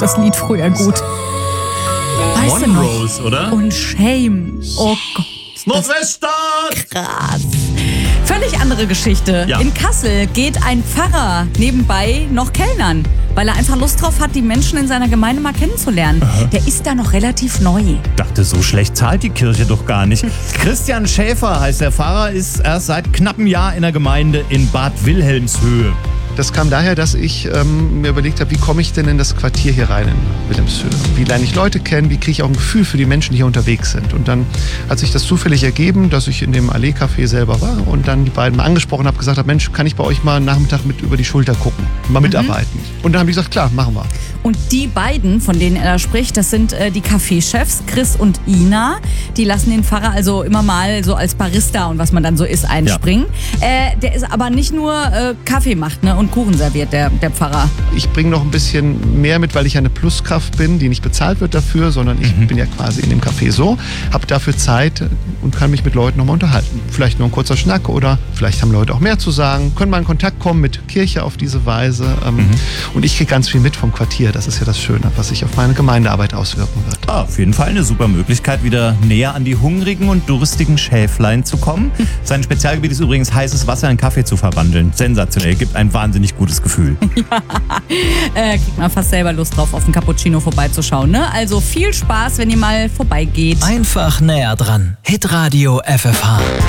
das Lied früher gut. Weißt du noch? Monrose, oder? Und Shame. Oh Gott. Nordweststadt! Krass. Völlig andere Geschichte. Ja. In Kassel geht ein Pfarrer nebenbei noch kellnern, weil er einfach Lust drauf hat, die Menschen in seiner Gemeinde mal kennenzulernen. Der ist da noch relativ neu. Dachte, so schlecht zahlt die Kirche doch gar nicht. Christian Schäfer heißt der Pfarrer, ist erst seit knappem Jahr in der Gemeinde in Bad Wilhelmshöhe. Das kam daher, dass ich mir überlegt habe, wie komme ich denn in das Quartier hier rein in Wilhelmshöhe? Wie lerne ich Leute kennen? Wie kriege ich auch ein Gefühl für die Menschen, die hier unterwegs sind? Und dann hat sich das zufällig ergeben, dass ich in dem Allee-Café selber war und dann die beiden mal angesprochen habe, gesagt habe, Mensch, kann ich bei euch mal einen Nachmittag mit über die Schulter gucken, mal mitarbeiten? Und dann habe ich gesagt, klar, machen wir. Und die beiden, von denen er da spricht, das sind die Café-Chefs, Chris und Ina. Die lassen den Pfarrer also immer mal so als Barista und was man dann so ist einspringen. Der ist aber nicht nur Kaffee macht, ne, und Kuchen serviert, der Pfarrer. Ich bringe noch ein bisschen mehr mit, weil ich eine Pluskraft bin, die nicht bezahlt wird dafür, sondern ich bin ja quasi in dem Café so, habe dafür Zeit und kann mich mit Leuten nochmal unterhalten. Vielleicht nur ein kurzer Schnack oder vielleicht haben Leute auch mehr zu sagen, können mal in Kontakt kommen mit Kirche auf diese Weise. Und ich kriege ganz viel mit vom Quartier. Das ist ja das Schöne, was sich auf meine Gemeindearbeit auswirken wird. Auf jeden Fall eine super Möglichkeit, wieder näher an die hungrigen und durstigen Schäflein zu kommen. Sein Spezialgebiet ist übrigens, heißes Wasser in Kaffee zu verwandeln. Sensationell, gibt ein wahnsinnig gutes Gefühl. Kriegt man fast selber Lust drauf, auf den Cappuccino vorbeizuschauen, ne? Also viel Spaß, wenn ihr mal vorbeigeht. Einfach näher dran. Hitradio FFH.